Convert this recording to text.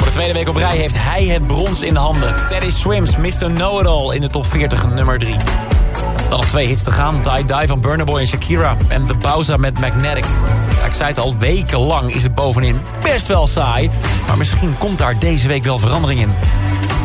de tweede week op rij heeft hij het brons in de handen. Teddy Swims, Mr. Know-It-All in de top 40, nummer 3. Dan nog 2 hits te gaan. Die Die van Burna Boy en Shakira. En The Bowza met Magnetic. Ja, ik zei het al, wekenlang is het bovenin best wel saai. Maar misschien komt daar deze week wel verandering in.